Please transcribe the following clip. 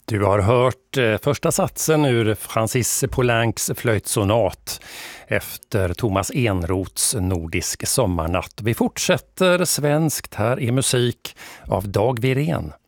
Du har hört första satsen ur Francis Poulencs flöjtsonat efter Thomas Enroths Nordisk sommarnatt. Vi fortsätter svenskt här i musik av Dag Wirén.